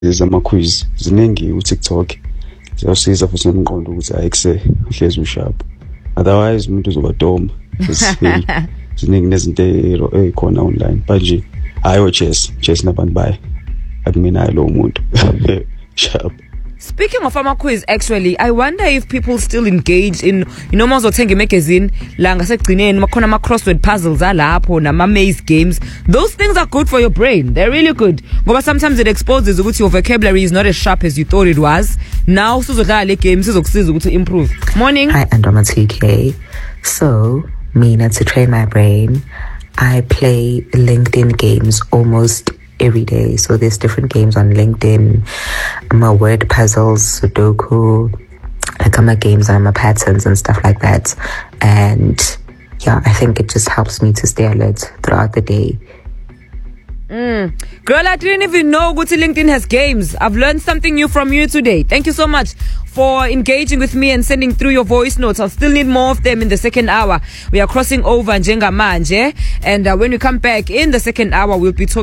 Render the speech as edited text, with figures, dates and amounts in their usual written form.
zama-quiz ziningi ku-TikTok ziyawusiza futhi nomqondo ukuthi ayikuse uhlezi ushaphu, otherwise umuntu uzobadoma. Ziningi nezinto ey'khona online but nje hayi chess nabantu baye akumina lo muntu sharp. Speaking of ama-quiz, actually, I wonder if people still engage in, mazothenga magazine la ngasekugcineni makhona ama-crossword puzzles alapho nama-maze games. Those things are good for your brain. They're really good. Ngoba sometimes it exposes ukuthi your vocabulary is not as sharp as you thought it was. Now, usuzodlala le game, sizokusiza ukuthi improve. Morning. Hi, Andoma 2K. So, Mina, to train my brain, I play LinkedIn games almost every day. So there's different games on LinkedIn, my word puzzles, Sudoku, like games on my patterns and stuff like that. And yeah, I think it just helps me to stay alert throughout the day. Girl, I didn't even know Gucci LinkedIn has games. I've learned something new from you today. Thank you so much for engaging with me and sending through your voice notes. I'll still need more of them in the second hour. We are crossing over Njenga Manje, and when we come back in the second hour, we'll be talking